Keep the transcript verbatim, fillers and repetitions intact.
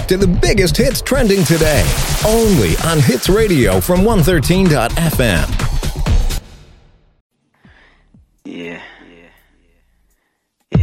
back to the biggest hits trending today, only on Hits Radio from one thirteen dot f m. Yeah,